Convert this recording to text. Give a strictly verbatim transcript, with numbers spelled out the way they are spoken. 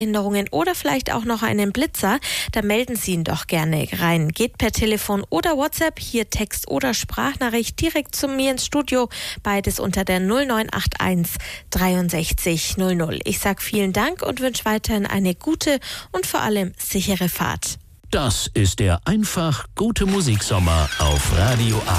Änderungen oder vielleicht auch noch einen Blitzer, dann melden Sie ihn doch gerne rein. Geht per Telefon oder WhatsApp, hier Text oder Sprachnachricht direkt zu mir ins Studio. Beides unter der null neun acht eins dreiundsechzig null null. Ich sage vielen Dank und wünsche weiterhin eine gute und vor allem sichere Fahrt. Das ist der Einfach gute Musiksommer auf Radio A.